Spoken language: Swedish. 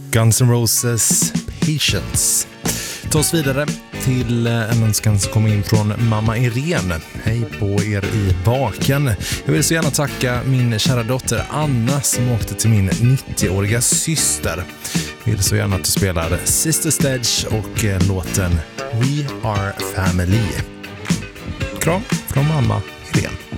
Guns N' Roses Patience. Ta oss vidare till en önskan som kom in från mamma Irene. Hej på er i baken. Jag vill så gärna tacka min kära dotter Anna som åkte till min 90-åriga syster. Jag vill så gärna att du spelar Sister Sledge och låten We Are Family. Kram från mamma Irene.